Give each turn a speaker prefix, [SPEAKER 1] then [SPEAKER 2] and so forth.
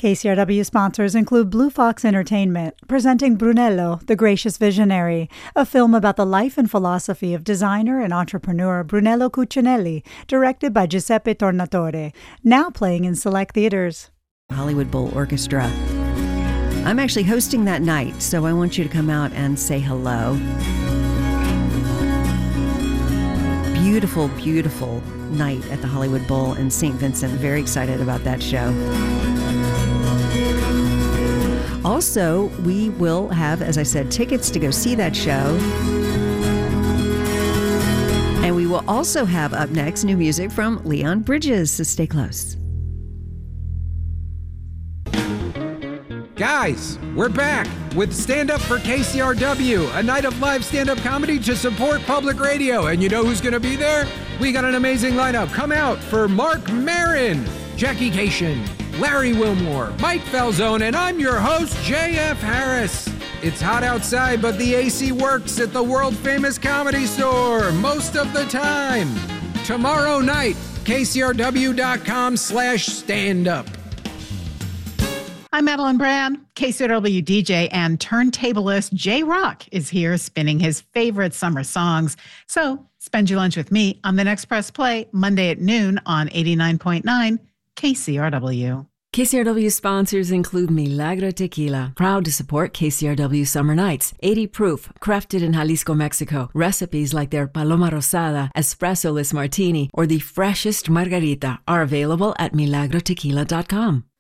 [SPEAKER 1] KCRW sponsors include Blue Fox Entertainment, presenting Brunello, the Gracious Visionary, a film about the life and philosophy of designer and entrepreneur Brunello Cucinelli, directed by Giuseppe Tornatore, now playing in select theaters.
[SPEAKER 2] Hollywood Bowl Orchestra. I'm actually hosting that night, so I want you to come out and say hello. Beautiful, beautiful night at the Hollywood Bowl in St. Vincent. Very excited about that show. Also, we will have, as I said, tickets to go see that show. And we will also have up next new music from Leon Bridges, so stay close.
[SPEAKER 3] Guys, we're back with Stand Up for KCRW, a night of live stand-up comedy to support public radio. And you know who's going to be there? We got an amazing lineup. Come out for Mark Maron, Jackie Cation, Larry Wilmore, Mike Falzone, and I'm your host, J.F. Harris. It's hot outside, but the AC works at the world-famous Comedy Store most of the time. Tomorrow night, kcrw.com/standup.
[SPEAKER 4] I'm Madeline Brand. KCRW DJ and turntablist Jay Rock is here spinning his favorite summer songs. So spend your lunch with me on the next Press Play, Monday at noon on 89.9 KCRW.
[SPEAKER 5] KCRW sponsors include Milagro Tequila, proud to support KCRW Summer Nights. 80 proof, crafted in Jalisco, Mexico. Recipes like their Paloma Rosada, Espresso-less Martini, or the freshest Margarita are available at milagrotequila.com.